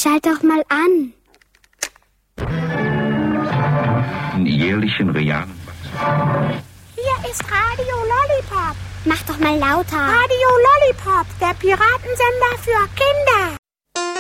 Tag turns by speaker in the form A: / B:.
A: Schalt doch mal an.
B: In jährlichen realen
C: Hier ist Radio Lollipop.
A: Mach doch mal lauter.
C: Radio Lollipop, der Piratensender für Kinder.